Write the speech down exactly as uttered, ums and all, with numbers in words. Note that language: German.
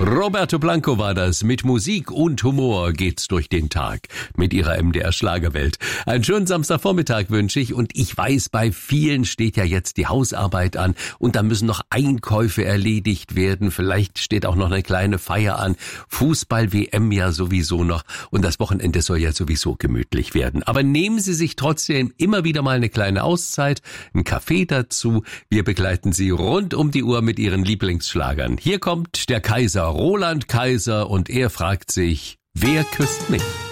Roberto Blanco war das. Mit Musik und Humor geht's durch den Tag mit ihrer M D R Schlagerwelt. Einen schönen Samstagvormittag wünsche ich und ich weiß, bei vielen steht ja jetzt die Hausarbeit an und da müssen noch Einkäufe erledigt werden. Vielleicht steht auch noch eine kleine Feier an. Fußball-W M ja sowieso noch und das Wochenende soll ja sowieso gemütlich werden. Aber nehmen Sie sich trotzdem immer wieder mal eine kleine Auszeit, einen Kaffee dazu. Wir begleiten Sie rund um die Uhr mit Ihren Lieblingsschlagern. Hier kommt der Kaiser, Roland Kaiser, und er fragt sich, wer küsst mich?